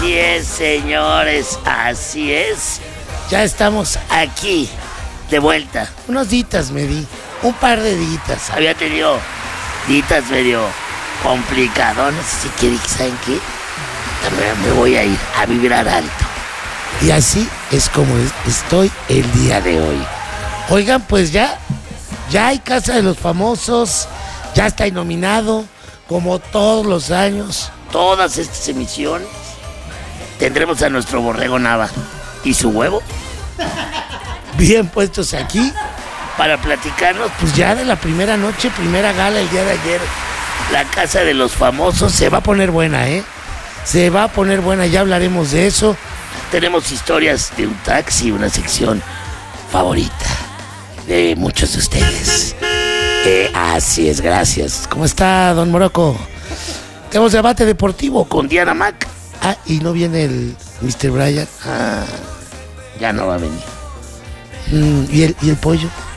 Así es, señores, así es. Ya estamos aquí, de vuelta. Unos ditas me di, un par de ditas. Había tenido ditas medio complicadones, así que dije, ¿saben qué? También me voy a ir a vibrar alto. Y así es como estoy el día de hoy. Oigan, pues ya hay Casa de los Famosos, ya está nominado, como todos los años, todas estas emisiones. Tendremos a nuestro Borrego Nava y su huevo bien puestos aquí para platicarnos pues ya de la primera noche, primera gala el día de ayer. La Casa de los Famosos se va a poner buena, se va a poner buena, ya hablaremos de eso. Tenemos historias de un taxi, una sección favorita de muchos de ustedes. Así es, gracias. ¿Cómo está, don Morocco? Tenemos debate deportivo con Diana Mac. Y no viene el Mr. Bryan. Ya no va a venir. ¿Y el pollo?